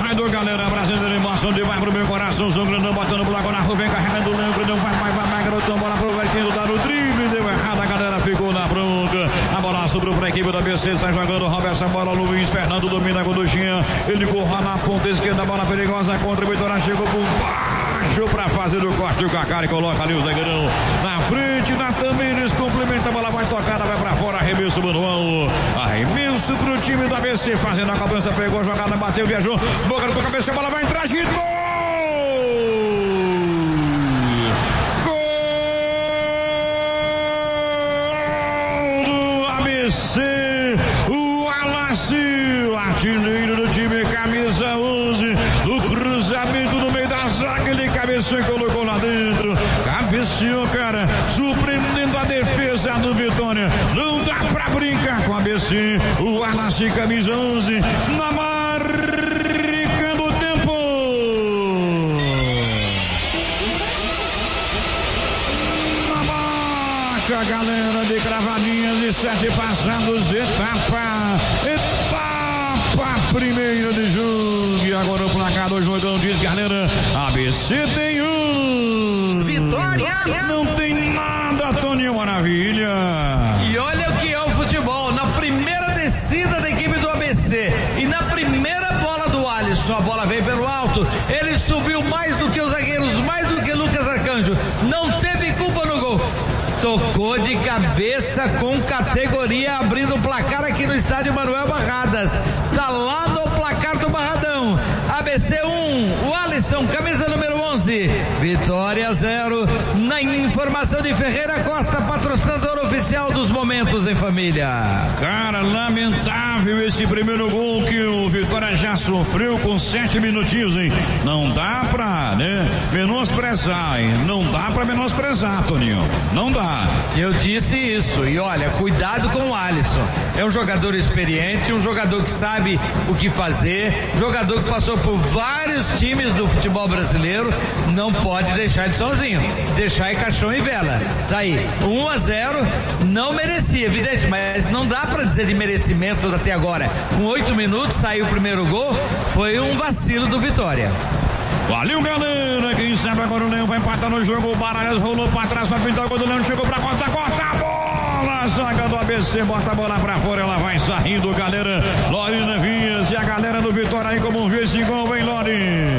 do galera brasileira, emoção de vai pro meu coração, São Grandão botando pro agora na rua, vem carregando o lembro, Grandão vai, garotão, bola pro Vertinho, dá no drible, deu errado, a galera ficou na bronca, a bola sobrou pra equipe da ABC, sai jogando, rouba essa bola, Luiz Fernando domina a Gondochinha, ele corra na ponta esquerda, bola perigosa contra o Vitória, chegou por baixo pra fazer o corte, o Cacari coloca ali o zagueirão na frente, na Tamires, complementa, a bola vai tocada, vai pra fora, arremesso manual, arremesso pro time da ABC, fazendo a cobrança, pegou a jogada, bateu, viajou, boca do cabeça, a bola vai entrar, agitou! Gol do ABC, o Alacio, artilheiro do time, camisa 11, o cruzamento no meio da zaga, ele cabeceou e colocou lá dentro, cabeceou, cara, surpreendendo a defesa do Vitória, não dá pra brincar com a ABC, o Alacio, camisa 11, na marca do tempo. Na marca, galera, de cravadinhas de 7 passados, etapa primeira de jogo, e agora o placar do jogão diz, galera, ABC tem Vitória não tem nada, Toninho Maravilha. E olha o que é o futebol, na primeira descida da equipe do ABC e na primeira bola do Alisson, a bola veio pelo alto, ele subiu mais do que os zagueiros, mais do que Lucas Arcanjo, não teve culpa no gol, tocou de cabeça com categoria, abrindo o placar aqui no estádio Manuel Barradas, tá lá no placar do Barradão, ABC 1, o Alisson, camisa número 11, Vitória 0, na informação de Ferreira Costa, patrocinador oficial dos Momentos em Família. Cara, lamentável esse primeiro gol que o Vitória já sofreu com 7 minutinhos, hein? Não dá pra, menosprezar, hein? Não dá pra menosprezar, Toninho, não dá. Eu disse isso, e olha, cuidado com o Alisson, é um jogador experiente, um jogador que sabe o que fazer, jogador que passou por vários times do futebol brasileiro, não pode deixar ele sozinho, deixar em caixão e vela. Tá aí, 1-0, não merecia, evidente, mas não dá pra dizer de merecimento até agora. Com 8 minutos saiu o primeiro gol, foi um vacilo do Vitória. Valeu, galera, quem sabe agora o Leão vai empatar no jogo, o Baralhas rolou pra trás pra pintar o gol do Leão, chegou pra corta a bola, a zaga do ABC bota a bola pra fora, ela vai saindo, galera, Lorena Vinhas e a galera do Vitória aí, como vê esse gol, hein, Lori?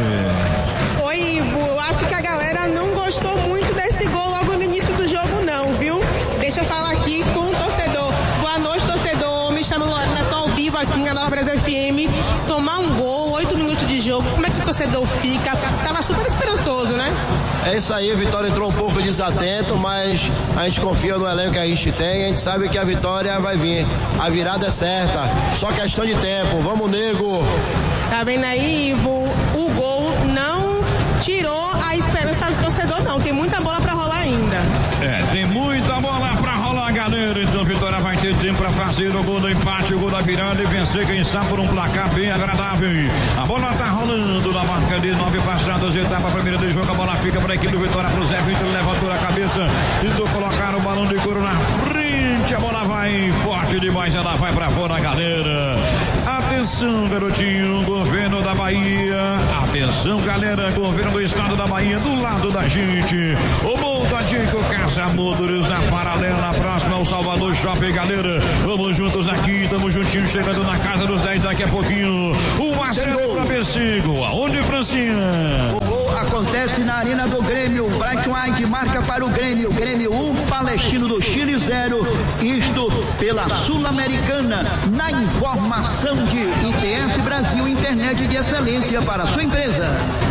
Oi, Ivo, eu acho que a galera não gostou muito desse gol logo no início do jogo não, viu? Deixa eu falar aqui com o torcedor. Boa noite, torcedor, me chamo Lorena, tô ao vivo aqui na Nova Brasil FM, tomar um gol, 8 minutos de jogo, como é que o torcedor fica? Tava super esperançoso, né? É isso aí, a Vitória entrou um pouco desatento, mas a gente confia no elenco que a gente tem, a gente sabe que a vitória vai vir, a virada é certa, só questão de tempo, vamos nego! Tá vendo aí, Ivo? O gol não tirou a esperança do torcedor não, tem muita bola pra rolar ainda. Tem muita bola pra rolar, galera, então Vitória vai ter tempo pra fazer o gol do empate, o gol da virada e vencer, quem sabe, por um placar bem agradável. A bola tá rolando na marca de 9 passadas, etapa primeira de jogo, a bola fica pra equipe do Vitória, pro Zé Vitor, levantou a cabeça, tentou colocar o balão de couro na frente, a bola vai forte demais, ela vai pra fora, galera. Atenção, garotinho, governo da Bahia, atenção, galera, governo do estado da Bahia, do lado da gente, o Montadico Casa Motors na paralela, próxima ao Salvador Shopping, galera, vamos juntos aqui, tamo juntinho, chegando na casa dos 10 daqui a pouquinho, o Marcelo pra Pessigo, aonde, Francinha? O gol acontece na Arena do Grêmio, Bright White marca para o Grêmio, Grêmio 1, Palestino do Chile 0, isto pela Sul-Americana, na informação de ITS Brasil, internet de excelência para a sua empresa.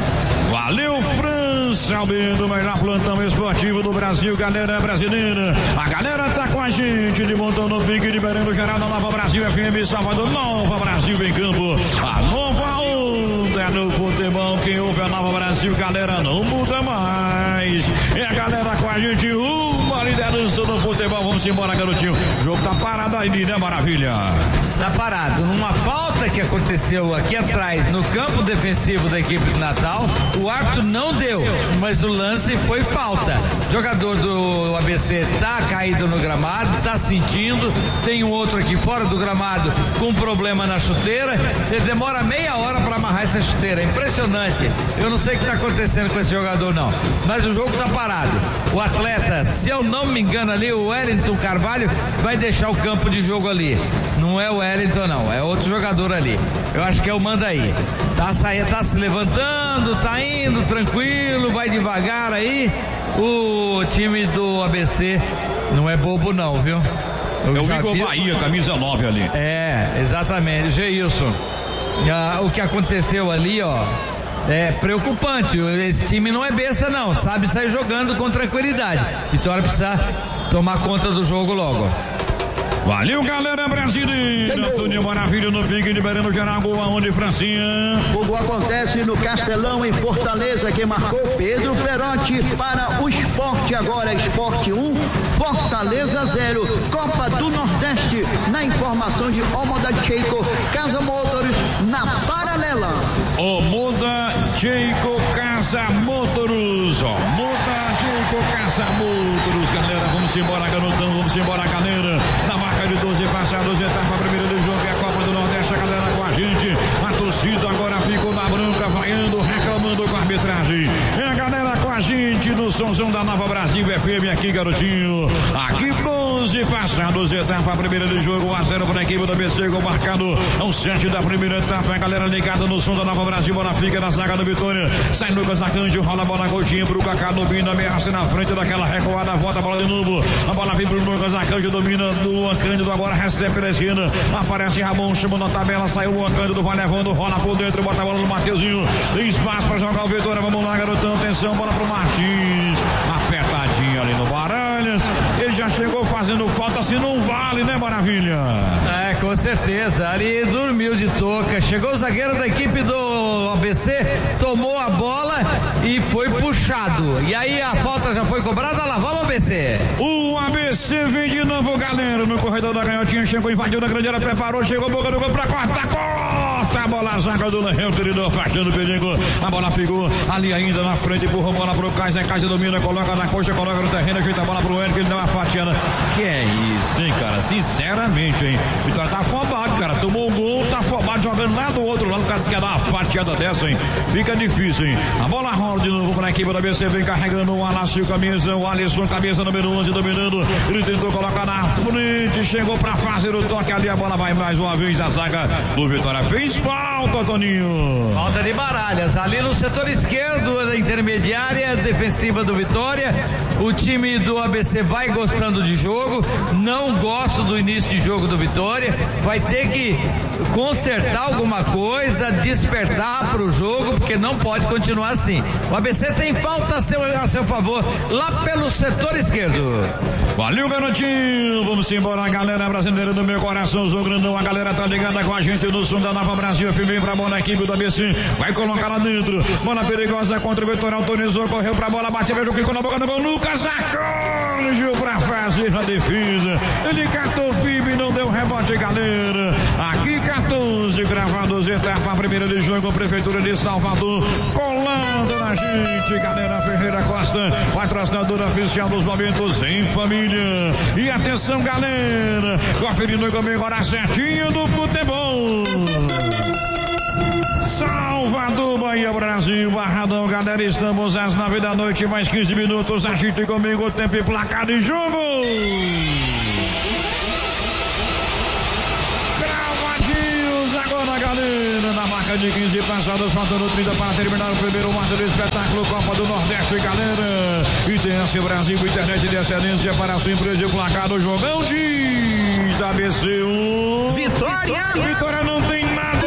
Valeu, França, Albedo, melhor plantão esportivo do Brasil, galera brasileira. A galera tá com a gente de montão no pique, liberando geral na Nova Brasil FM Salvador, Nova Brasil em campo. A nova onda no futebol, quem ouve a Nova Brasil, galera, não muda mais. É a galera com a gente, uma liderança do futebol. Vamos embora, garotinho. O jogo tá parado aí, né, Maravilha? Tá parado, numa falta que aconteceu aqui atrás no campo defensivo da equipe do Natal, o árbitro não deu, mas o lance foi falta. O jogador do ABC tá caído no gramado, tá sentindo, tem um outro aqui fora do gramado com problema na chuteira, eles demoram meia hora para amarrar essa chuteira. Impressionante. Eu não sei o que está acontecendo com esse jogador, não. Mas o jogo está parado. O atleta, se eu não me engano ali, o Wellington Carvalho, vai deixar o campo de jogo ali. Não é o Wellington, não. É outro jogador ali. Eu acho que é o Mandaí. Tá se levantando, tá indo tranquilo, vai devagar aí. O time do ABC não é bobo, não, viu? É o Igor Bahia, camisa 9 ali. É, exatamente. Geilson. O que aconteceu ali, ó, é preocupante. Esse time não é besta, não. Sabe sair jogando com tranquilidade. Vitória precisa tomar conta do jogo logo. Valeu, galera brasileira. Antônio Maravilha no pique, liberando o geral. Gol aonde, Francinha? O gol acontece no Castelão, em Fortaleza. Quem marcou? Pedro Perotti para o Sport. Agora Sport 1, Fortaleza 0. Copa do Nordeste. Na informação de Omoda Cheiko, Casa Motors, na paralela. Omoda Cheiko, Casa Motors. Omoda Cheiko, Casa Motors. Galera, vamos embora, garotão. Vamos embora, galera. Na marca de 12 passados, etapa primeira do jogo, é a Copa do Nordeste, a galera com a gente. A torcida agora ficou na branca, vaiando, reclamando com a arbitragem. É a galera com a gente no somzão da Nova Brasil FM aqui, garotinho. Aqui 12 passados, etapa primeira do jogo, 1-0 para a equipe do ABC, gol marcado ao 7 da primeira etapa. A galera ligada no som da Nova Brasil, bola fica na zaga do Vitória. Sai Lucas Arcanjo, rola a bola Coutinho pro Cacá, domina, ameaça na frente daquela recuada, volta a bola de novo. A bola vem pro Lucas Arcanjo, domina do Luan Cândido, agora recebe pela esquerda. Aparece Ramon, chamou na tabela, saiu o Luan Cândido, vai levando, rola por dentro, bota a bola no Mateuzinho. Tem espaço para jogar o Vitória, vamos lá, garotão, atenção, bola pro Martins. Apertadinha ali no Baralhas. Ele já chegou fazendo falta, se não vale, né, Maravilha? É, com certeza. Ali dormiu de touca. Chegou o zagueiro da equipe do ABC, tomou a bola e foi puxado. E aí a falta já foi cobrada, lá vamos ABC. O ABC vem de novo, galera, no corredor da canhotinha, chegou, invadiu na grande área, preparou, chegou, boca do gol pra corta a bola, a zaga do Leão, querido, afastando o perigo, a bola ficou ali ainda na frente, empurrou a bola pro Kaiser, Kaiser domina, coloca na coxa, coloca no terreno, ajeita a bola pro Eric, ele dá uma fatiada. Que é isso, hein, cara, sinceramente, hein, Vitória tá afobado, cara, tomou um gol, tá afobado, jogando lá do outro lado, o cara quer dar uma fatiada dessa, hein, fica difícil, hein, a bola rola de novo pra equipe da ABC, vem carregando o Alácio, camisa, o Alisson, camisa número 11, dominando, ele tentou colocar na frente, chegou pra fazer o toque ali, a bola vai mais uma vez, a zaga do Vitória fez falta, Toninho. Falta de Baralhas, ali no setor esquerdo da intermediária defensiva do Vitória. O time do ABC vai gostando de jogo, não gosto do início de jogo do Vitória, vai ter que consertar alguma coisa, despertar pro jogo, porque não pode continuar assim. O ABC tem falta a seu favor, lá pelo setor esquerdo. Valeu, garotinho, vamos embora, galera brasileira do meu coração, Zô Grandão, a galera tá ligada com a gente no som da Nova Brasil, vem pra bola, a equipe do ABC, vai colocar lá dentro, bola perigosa contra o Vitória, autorizou, correu pra bola, bateu, veio o Kiko na boca do gol, Lucas Arcanjo pra fazer a defesa, ele catou firme, não deu rebote, galera, aqui 14 gravados, etapa primeira de jogo, Prefeitura de Salvador, colando na gente, galera, Ferreira Costa, patrocinadora oficial dos momentos em família, e atenção, galera, conferindo comigo agora certinho do futebol. Salvador, Bahia, Brasil, Barradão, galera, estamos às 9 da noite, mais 15 minutos, agite comigo o tempo e placar de jogo. Cravadinhos agora, galera, na marca de 15 passadas, faltando 30 para terminar o primeiro mate do espetáculo Copa do Nordeste, galera, e tem esse Brasil, internet de excelência para a sua empresa, o placar do jogão diz ABC 1, Vitória não tem nada.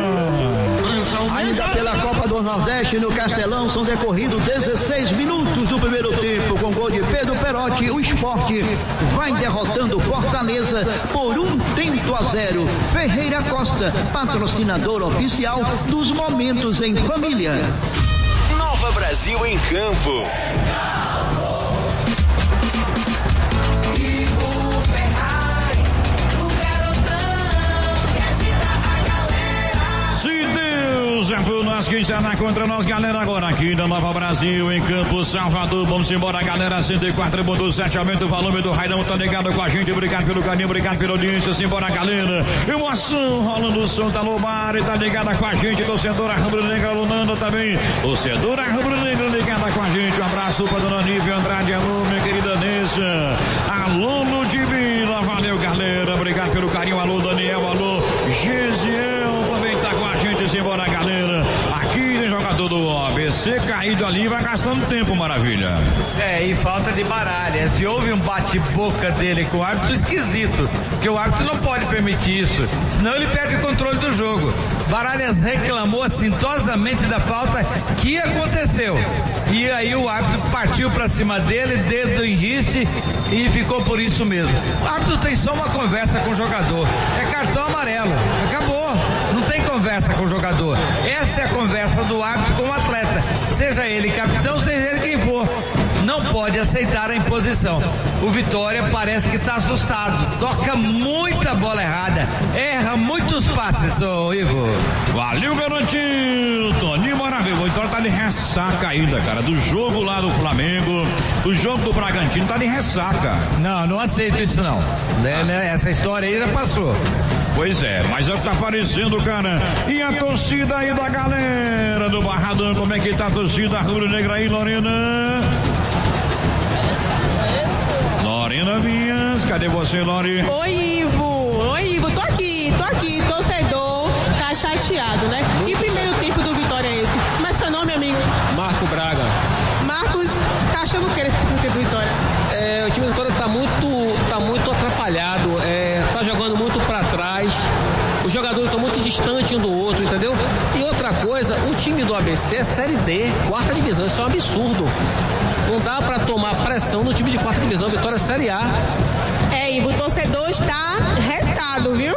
Ainda pela Copa do Nordeste no Castelão são decorridos 16 minutos do primeiro tempo com gol de Pedro Perotti. O Sport vai derrotando Fortaleza por 1-0. Ferreira Costa, patrocinador oficial dos momentos em família. Nova Brasil em campo. Vamos pro nós que está na contra nós, galera, agora aqui na Nova Brasil, em Campo Salvador. Vamos embora, galera, 104.7, aumenta o volume do Raidão, tá ligado com a gente, obrigado pelo carinho, obrigado pela audiência, simbora, galera. Emoção, rolando o som, tá no bar e tá ligada com a gente, torcedora rubro-negra Lunanda também, torcedora rubro-negra ligada com a gente, um abraço pra dona Nívia Andrade, alô, minha querida Nessa, alô, Ludmila, valeu, galera, obrigado pelo carinho, alô, Daniel, alô, Gesiel, também tá com a gente, simbora, galera. Aqui tem jogador do ABC caído ali, vai gastando tempo, maravilha. E falta de baralha. Se houve um bate-boca dele com o árbitro, esquisito, porque o árbitro não pode permitir isso, senão ele perde o controle do jogo. Baralhas reclamou assintosamente da falta que aconteceu, e aí o árbitro partiu pra cima dele, dedo em riste, e ficou por isso mesmo. O árbitro tem só uma conversa com o jogador, é cartão amarelo, acabou, não tem conversa com o jogador. Essa é a conversa do árbitro com o atleta, seja ele capitão, seja ele quem for. Não pode aceitar a imposição. O Vitória parece que está assustado, toca muita bola errada, erra muitos passes, ô Ivo. Valeu, garotinho, Toninho maravilha. O Vitória tá de ressaca ainda, cara, do jogo lá do Flamengo, do jogo do Bragantino, tá de ressaca. Não aceito isso não, essa história aí já passou. Pois é, mas é o que tá aparecendo, cara. E a torcida aí da galera do Barradão, como é que tá a torcida rubro-negra aí, Lorena? Lorena Vinhas, cadê você, Lori? Oi, Ivo, tô aqui, torcedor, tá chateado, né? Que primeiro tempo do Vitória é esse? Mas seu nome, amigo? Marco Braga. Marcos, tá achando o que esse segundo tempo do Vitória? O time do Vitória tá muito atrapalhado, tá jogando muito pra trás, os jogadores estão muito distantes um do outro, entendeu? E outra coisa, o time do ABC é Série D, 4ª divisão, isso é um absurdo. Não dá pra tomar pressão no time de 4ª divisão, Vitória é Série A. Ivo, o torcedor está retado, viu?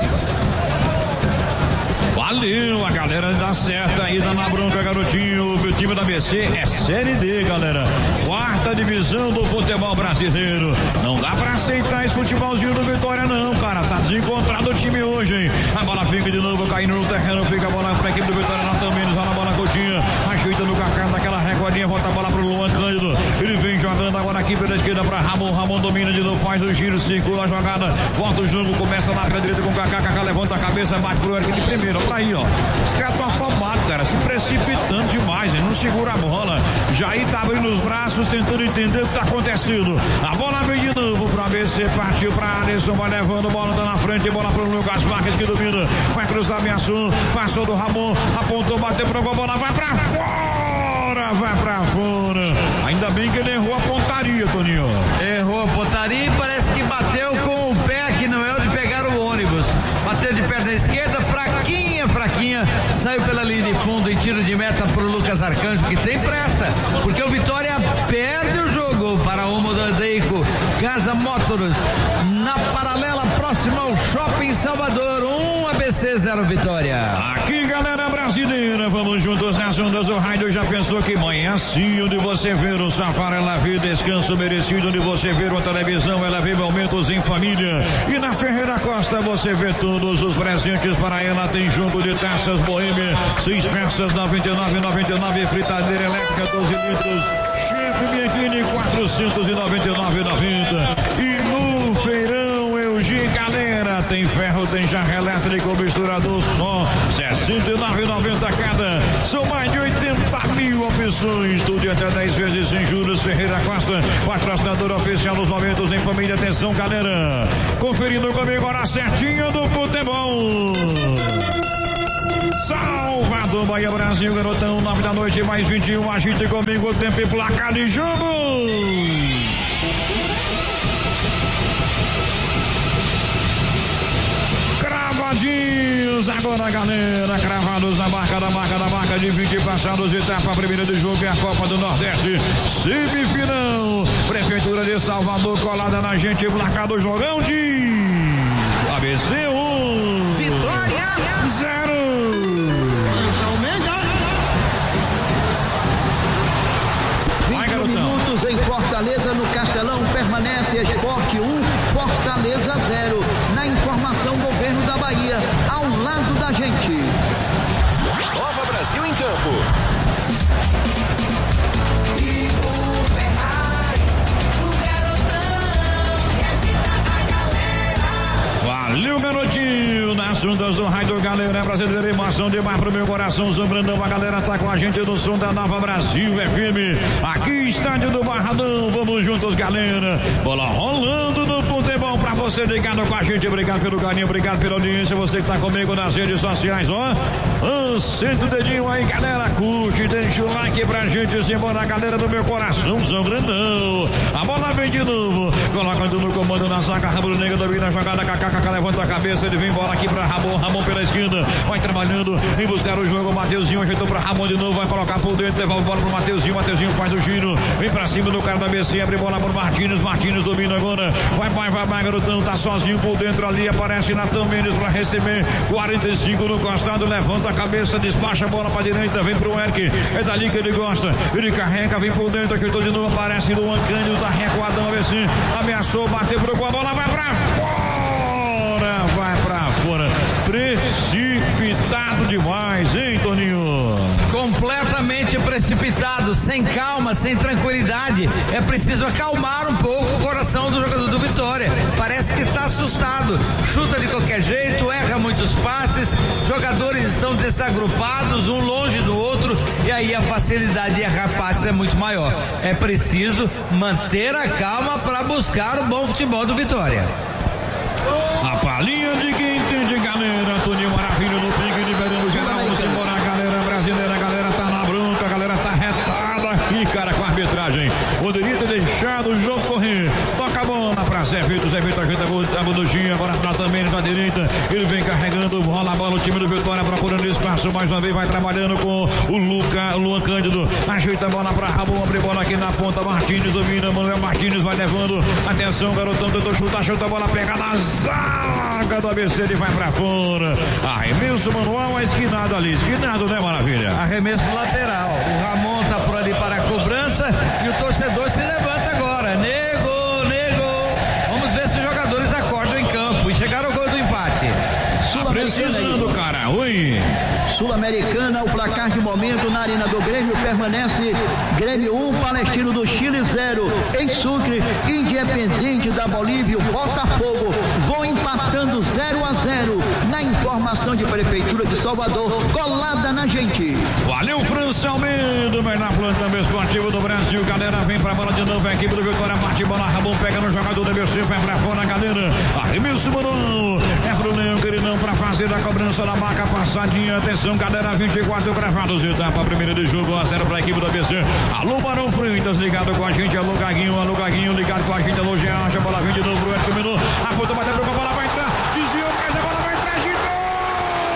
Valeu, a galera dá certo aí, dá na bronca, garotinho. O time da ABC é Série D, galera. 4ª divisão do futebol brasileiro. Não dá pra aceitar esse futebolzinho do Vitória, não, cara. Tá desencontrado o time hoje, hein? A bola fica de novo caindo no terreno. Fica a bola pra equipe do Vitória, lá também. Lá na bola, Coutinho. Ajeita no Kaká, naquela recordinha. Volta a bola pro Luan Cândido. Ele vem jogando agora aqui pela esquerda pra Ramon. Ramon domina de novo, faz o giro, circula a jogada. Volta o jogo, começa lá pela direita com o Kaká. Kaká levanta a cabeça, bate pro Eric de primeira. Pra aí, ó. Os caras estão afobados, cara, se precipitando demais, hein? Não segura a bola. Jair tá abrindo os braços, tentando entender o que tá acontecendo. A bola vem de novo pro ABC, partiu pra Alisson, vai levando, bola tá na frente, bola pro Lucas Marques que domina, vai cruzar, ameaçou, passou do Ramon, apontou, bateu pro gol, bola vai pra fora, vai pra fora. Ainda bem que ele errou a pontaria, Toninho. Errou a pontaria e parece que bateu com o pé, que não é o de pegar o ônibus. Bateu de perna esquerda, fraquinha, saiu pela linha de fundo em tiro de meta pro Lucas Arcanjo, que tem pressa, porque o Vitória perde o jogo para o Modeico Casa Motors, na paralela próxima ao Shopping Salvador, 1 ABC 0 Vitória. Aqui, galera brasileira, vamos juntos nas ondas do rádio. Já pensou que manhã assim, onde você vê o Safari, ela vê descanso merecido, onde você vê a televisão, ela vê momentos em família, e na Ferreira Costa você vê todos os presentes para ela. Tem jogo de taças Boêmia, 6 peças, 99,99, fritadeira elétrica 12 litros, chefe Bianchini 499,90. E no feirão Eugi, galera, tem ferro, tem jarra elétrica, misturador só 69,90 cada. São mais de 80 mil opções, tudo até 10 vezes sem juros. Ferreira Costa, patrocinador oficial dos momentos em família. Atenção, galera, conferindo comigo agora certinho do futebol. Salvador, Bahia, Brasil, garotão, 9 da noite, mais 21, agite comigo o tempo e placar de jogo. Cravadinhos, agora, galera, cravados na marca de 20 passados, etapa primeira do jogo é a Copa do Nordeste, semifinal, Prefeitura de Salvador colada na gente, placar do jogão de ABC 1, Vitória 0. Minutos em Fortaleza, no Castelão, permanece Esporte 1, Fortaleza 0. Na informação, Governo da Bahia, ao lado da gente. Nova Brasil em rádio, galera brasileira, emoção demais pro meu coração, São Brandão, a galera tá com a gente no som da Nova Brasil FM, aqui estádio do Barradão, vamos juntos, galera, bola rolando no futebol pra você ligado com a gente, obrigado pelo carinho, obrigado pela audiência, você que tá comigo nas redes sociais, ó, senta o dedinho aí, galera, curte, deixa o like pra gente, simbora, galera do meu coração, São Brandão, a bola vem de novo, coloca tudo no comando na saca, Rabo Negro domina a jogada, Kaká levanta a cabeça, ele vem bola aqui pra Ramon pela esquerda, vai trabalhando em buscar o jogo, Mateuzinho ajeitou pra Ramon de novo, vai colocar por dentro, devolve bola pro Mateuzinho faz o giro, vem pra cima do cara da BC, abre bola pro Martins domina agora, vai, garotão, tá sozinho por dentro ali, aparece Natan Mendes pra receber, 45 no costado, levanta a cabeça, despacha a bola pra direita, vem pro Eric, é dali que ele gosta, ele carrega, vem por dentro, ajeitou de novo, aparece Luan Cândido, tá recuadão, ABC, ameaçou, bateu pro gol, a bola vai pra fora, precipitado demais, hein, Toninho? Completamente precipitado, sem calma, sem tranquilidade, é preciso acalmar um pouco o coração do jogador do Vitória, parece que está assustado, chuta de qualquer jeito, erra muitos passes, jogadores estão desagrupados, um longe do outro, e aí a facilidade de errar passes é muito maior, é preciso manter a calma para buscar o bom futebol do Vitória. A palhinha de quem entende, galera. Toninho Maravilha no pique, liberando geral. Vamos embora, galera brasileira. A galera tá na bronca, a galera tá retada aqui, cara, com a arbitragem. Poderia ter deixado o jogo correr. Toca a bola pra Zé Vitor ajeita a buduchinha. Agora pra também na direita. Ele vem carregando, rola a bola. O time do Vitória procurando espaço. Mais uma vez vai trabalhando com o Luan Cândido. Ajeita a bola pra Ramon. Abre bola aqui na ponta. Martins domina. Manuel Martins vai levando. Atenção, garotão. Tentou chuta a bola. Pega na zaga do ABC. Ele vai pra fora. Arremesso manual. Esquinado ali. Esquinado, né, Maravilha? Arremesso lateral. O Ramon tá por ali para a cobrança. E o torcedor se levanta agora. Nego. Vamos ver se os jogadores acordam em campo. E chegaram ao gol do empate. Tá precisando, cara. Oi. Sul-Americana, o placar de momento na Arena do Grêmio permanece Grêmio 1, Palestino do Chile 0. Em Sucre, Independente da Bolívia, Botafogo vão empatando 0-0. Na informação de Prefeitura de Salvador, colada na gente. Valeu, França Almeida, mas na planta esportiva do Brasil, galera, vem pra bola de novo, a equipe do Vitória bate bola, Ramon pega no jogador da BC, vai pra fora, galera, arremesso, mano, é pro Leão, queridão, pra fazer a cobrança da marca, passadinha, atenção, galera, 24 cravados, etapa primeira de jogo, 1-0 pra equipe da BC, alô, Barão Freitas, ligado com a gente, alô, Gaguinho, ligado com a gente, alô, Geacha, a bola vem de novo pro Eric, dominou, apontou, bateu pro gol, a bola vai entrar.